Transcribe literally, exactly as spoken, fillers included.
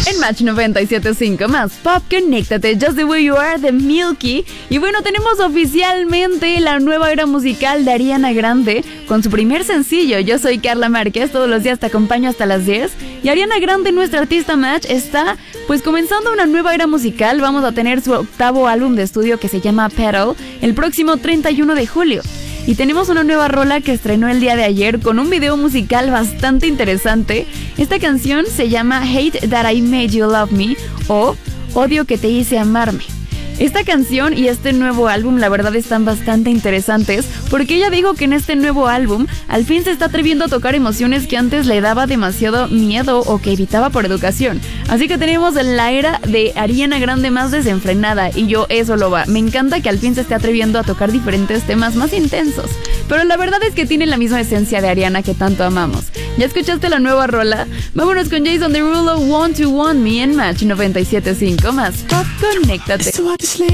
En Match noventa y siete punto cinco más Pop, conéctate, Just the Way You Are de Milky. Y bueno, tenemos oficialmente la nueva era musical de Ariana Grande con su primer sencillo, Yo Soy Carla Márquez, todos los días te acompaño hasta las diez. Y Ariana Grande, nuestra artista Match, está pues comenzando una nueva era musical. Vamos a tener su octavo álbum de estudio que se llama Petal el próximo treinta y uno de julio. Y tenemos una nueva rola que estrenó el día de ayer con un video musical bastante interesante. Esta canción se llama Hate That I Made You Love Me o Odio que te hice amarme. Esta canción y este nuevo álbum la verdad están bastante interesantes porque ella dijo que en este nuevo álbum al fin se está atreviendo a tocar emociones que antes le daba demasiado miedo o que evitaba por educación. Así que tenemos la era de Ariana Grande más desenfrenada y yo eso lo va. Me encanta que al fin se esté atreviendo a tocar diferentes temas más intensos. Pero la verdad es que tiene la misma esencia de Ariana que tanto amamos. ¿Ya escuchaste la nueva rola? Vámonos con Jason Derulo, Want to Want Me en Match noventa y siete punto cinco más Pop, conéctate.